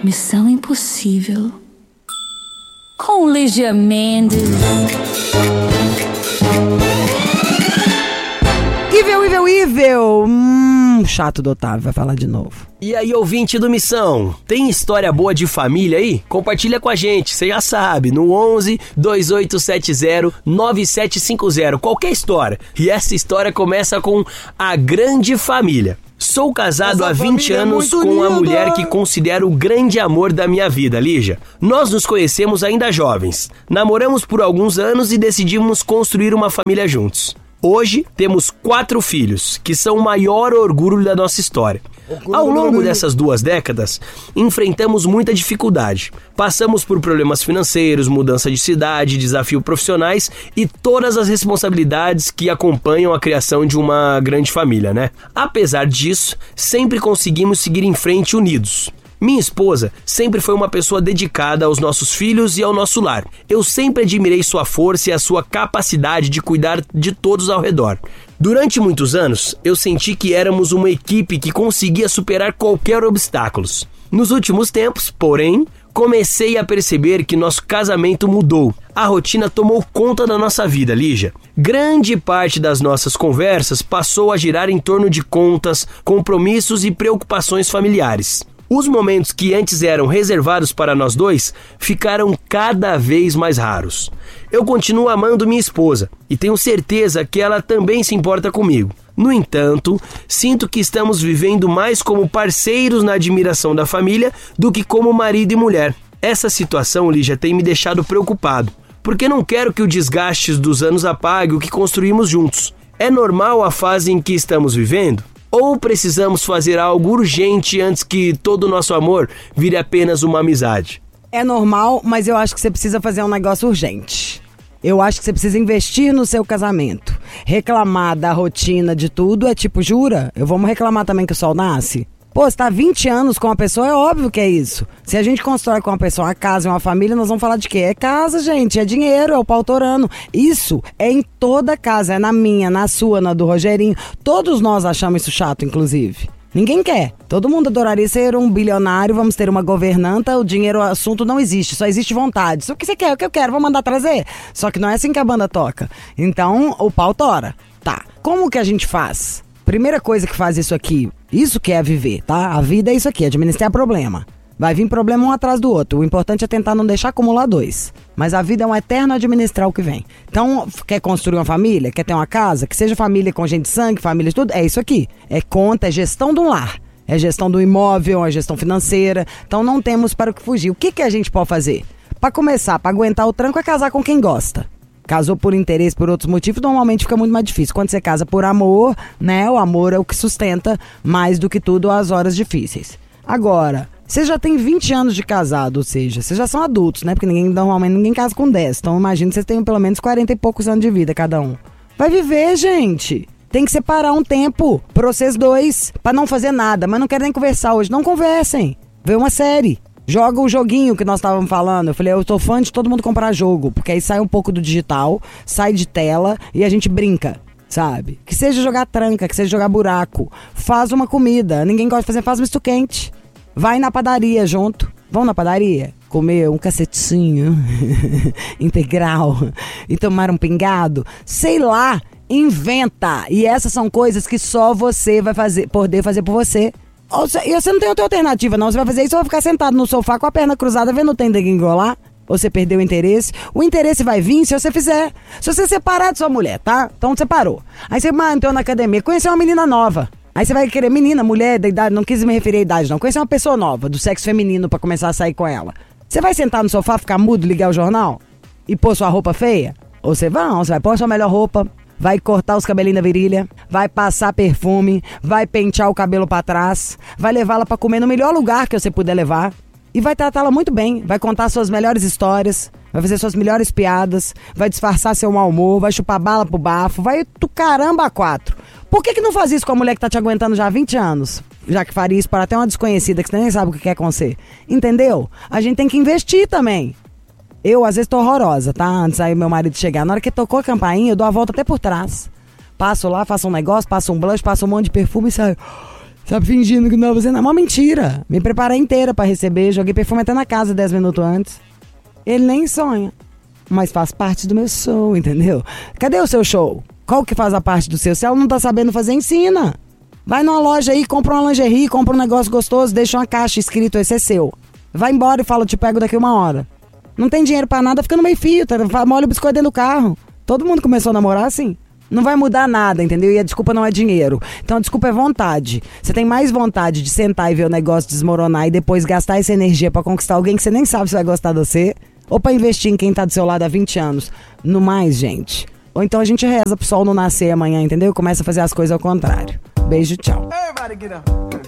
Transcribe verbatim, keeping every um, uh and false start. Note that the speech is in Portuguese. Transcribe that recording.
Missão Impossível com Lígia Mendes. Ivel, Ivel, Ivel. Hum, chato do Otávio, vai falar de novo. E aí, ouvinte do Missão, tem história boa de família aí? Compartilha com a gente, você já sabe, no onze, dois oito sete zero, nove sete cinco zero, qualquer história. E essa história começa com A Grande Família. Sou casado Essa há vinte anos é com a linda. mulher que considero o grande amor da minha vida, Lígia. Nós nos conhecemos ainda jovens, namoramos por alguns anos e decidimos construir uma família juntos. Hoje temos quatro filhos, que são o maior orgulho da nossa história. Ao longo dessas duas décadas, enfrentamos muita dificuldade. Passamos por problemas financeiros, mudança de cidade, desafios profissionais e todas as responsabilidades que acompanham a criação de uma grande família, né? Apesar disso, sempre conseguimos seguir em frente unidos. Minha esposa sempre foi uma pessoa dedicada aos nossos filhos e ao nosso lar. Eu sempre admirei sua força e a sua capacidade de cuidar de todos ao redor. Durante muitos anos, eu senti que éramos uma equipe que conseguia superar qualquer obstáculo. Nos últimos tempos, porém, comecei a perceber que nosso casamento mudou. A rotina tomou conta da nossa vida, Lígia. Grande parte das nossas conversas passou a girar em torno de contas, compromissos e preocupações familiares. Os momentos que antes eram reservados para nós dois ficaram cada vez mais raros. Eu continuo amando minha esposa e tenho certeza que ela também se importa comigo. No entanto, sinto que estamos vivendo mais como parceiros na admiração da família do que como marido e mulher. Essa situação, Lígia, tem me deixado preocupado, porque não quero que o desgaste dos anos apague o que construímos juntos. É normal a fase em que estamos vivendo? Ou precisamos fazer algo urgente antes que todo o nosso amor vire apenas uma amizade? É normal, mas eu acho que você precisa fazer um negócio urgente. Eu acho que você precisa investir no seu casamento. Reclamar da rotina de tudo é tipo, jura? Eu vamos reclamar também que o sol nasce? Pô, você tá vinte anos com uma pessoa, é óbvio que é isso. Se a gente constrói com uma pessoa uma casa e uma família, nós vamos falar de quê? É casa, gente, é dinheiro, é o pau torando. Isso é em toda casa, é na minha, na sua, na do Rogerinho. Todos nós achamos isso chato, inclusive. Ninguém quer. Todo mundo adoraria ser um bilionário, vamos ter uma governanta, o dinheiro, o assunto não existe, só existe vontade. O que você quer? O que eu quero? Vou mandar trazer. Só que não é assim que a banda toca. Então, o pau tora. Tá, como que a gente faz? Primeira coisa que faz isso aqui, isso que é viver, tá? A vida é isso aqui, administrar problema. Vai vir problema um atrás do outro. O importante é tentar não deixar acumular dois. Mas a vida é um eterno administrar o que vem. Então, quer construir uma família? Quer ter uma casa? Que seja família com gente de sangue, família de tudo? É isso aqui. É conta, é gestão de um lar. É gestão do imóvel, é gestão financeira. Então, não temos para o que fugir. O que, que a gente pode fazer? Para começar, para aguentar o tranco, é casar com quem gosta. Casou por interesse, por outros motivos, normalmente fica muito mais difícil. Quando você casa por amor, né, o amor é o que sustenta mais do que tudo as horas difíceis. Agora, você já tem vinte anos de casado, ou seja, vocês já são adultos, né, porque ninguém, normalmente ninguém casa com dez. Então, imagina que vocês tenham pelo menos quarenta e poucos anos de vida cada um. Vai viver, gente! Tem que separar um tempo pra vocês dois, pra não fazer nada. Mas não querem nem conversar hoje, não conversem. Vê uma série. Joga o joguinho que nós estávamos falando. Eu falei, eu tô fã de todo mundo comprar jogo, porque aí sai um pouco do digital, sai de tela e a gente brinca, sabe? Que seja jogar tranca, que seja jogar buraco. Faz uma comida, ninguém gosta de fazer, faz misto quente. Vai na padaria junto. Vão na padaria comer um cacetinho integral e tomar um pingado. Sei lá, inventa. E essas são coisas que só você vai fazer, poder fazer por você. E você não tem outra alternativa, não. Você vai fazer isso ou vai ficar sentado no sofá com a perna cruzada vendo o tender engolar? Ou você perdeu o interesse? O interesse vai vir se você fizer. Se você separar de sua mulher, tá? Então você parou. Aí você entrou na academia, conheceu uma menina nova. Aí você vai querer menina, mulher, da idade, não quis me referir à idade, não. Conhecer uma pessoa nova, do sexo feminino, pra começar a sair com ela. Você vai sentar no sofá, ficar mudo, ligar o jornal? E pôr sua roupa feia? Ou você vai, você vai pôr sua melhor roupa. Vai cortar os cabelinhos da virilha, vai passar perfume, vai pentear o cabelo pra trás, vai levá-la pra comer no melhor lugar que você puder levar e vai tratá-la muito bem, vai contar suas melhores histórias, vai fazer suas melhores piadas, vai disfarçar seu mau humor, vai chupar bala pro bafo, vai do caramba a quatro. Por que que não faz isso com a mulher que tá te aguentando já há vinte anos? Já que faria isso para até uma desconhecida que você nem sabe o que quer com você. Entendeu? A gente tem que investir também. Eu, às vezes, tô horrorosa, tá? Antes aí meu marido chegar. Na hora que tocou a campainha, eu dou a volta até por trás. Passo lá, faço um negócio, passo um blush, passo um monte de perfume e saio. Sabe, fingindo que não, você não. É uma mentira. Me preparei inteira pra receber, joguei perfume até na casa dez minutos antes. Ele nem sonha, mas faz parte do meu show, entendeu? Cadê o seu show? Qual que faz a parte do seu? Se ela não tá sabendo fazer, ensina. Vai numa loja aí, compra uma lingerie, compra um negócio gostoso, deixa uma caixa escrito, esse é seu. Vai embora e fala, eu te pego daqui uma hora. Não tem dinheiro pra nada, fica no meio fio, tá? Molha o biscoito dentro do carro. Todo mundo começou a namorar assim. Não vai mudar nada, entendeu? E a desculpa não é dinheiro. Então a desculpa é vontade. Você tem mais vontade de sentar e ver o negócio desmoronar e depois gastar essa energia pra conquistar alguém que você nem sabe se vai gostar de você, ou pra investir em quem tá do seu lado há vinte anos. No mais, gente. Ou então a gente reza pro sol não nascer amanhã, entendeu? Começa a fazer as coisas ao contrário. Beijo, tchau.